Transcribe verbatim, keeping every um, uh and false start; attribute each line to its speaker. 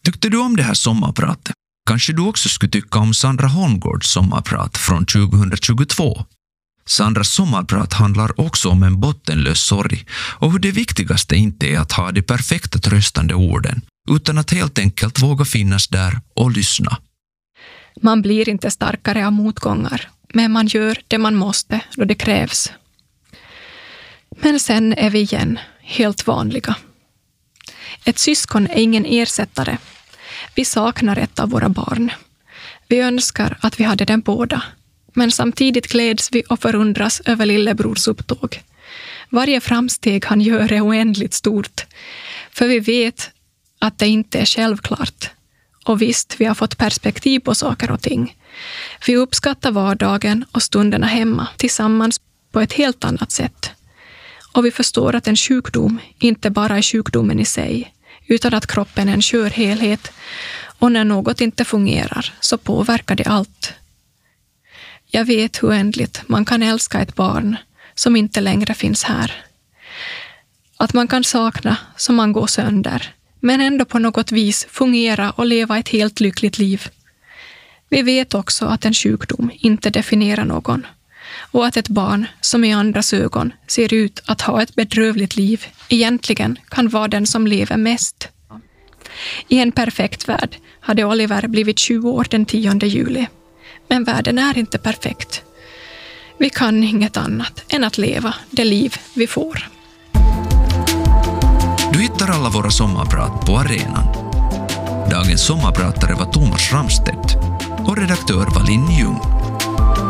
Speaker 1: Tyckte du om det här sommarpratet? Kanske du också skulle tycka om Sandra Holmgårds sommarprat från tjugohundratjugotvå. Sandras sommarprat handlar också om en bottenlös sorg och hur det viktigaste inte är att ha de perfekta tröstande orden, utan att helt enkelt våga finnas där och lyssna.
Speaker 2: Man blir inte starkare av motgångar, men man gör det man måste då det krävs. Men sen är vi igen helt vanliga. Ett syskon är ingen ersättare. Vi saknar ett av våra barn. Vi önskar att vi hade den båda. Men samtidigt gläds vi och förundras över lillebrors upptåg. Varje framsteg han gör är oändligt stort. För vi vet att det inte är självklart. Och visst, vi har fått perspektiv på saker och ting. Vi uppskattar vardagen och stunderna hemma tillsammans på ett helt annat sätt. Och vi förstår att en sjukdom inte bara är sjukdomen i sig, utan att kroppen är en skör helhet. Och när något inte fungerar så påverkar det allt. Jag vet hur oändligt man kan älska ett barn som inte längre finns här. Att man kan sakna som man går sönder, men ändå på något vis fungera och leva ett helt lyckligt liv. Vi vet också att en sjukdom inte definierar någon. Och att ett barn som i andras ögon ser ut att ha ett bedrövligt liv egentligen kan vara den som lever mest. I en perfekt värld hade Oliver blivit tjugo år den tionde juli. Men världen är inte perfekt. Vi kan inget annat än att leva det liv vi får.
Speaker 1: Du hittar alla våra sommarprat på arenan. Dagens sommarpratare var Thomas Ramstedt och redaktör var Linn Ljung.